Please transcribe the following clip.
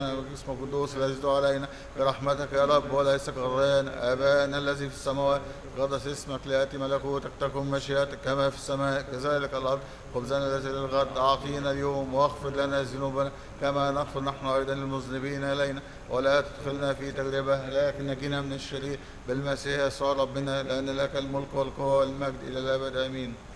اسم القدوس الذي علينا برحمتك يا رب، وليس غران. ابانا الذي في السماوات، قدس اسمك، لياتي ملكوتك، تكن مشيئتك كما في السماء كذلك الارض. خبزنا الذي للغد اعطينا اليوم، واغفر لنا ذنوبنا كما نغفر نحن ايضا للمذنبين الينا، ولا تدخلنا في تجربه لكن نجينا من الشرير بالمسيح يسوع ربنا، لان لك الملك والقوه والمجد الى الابد امين.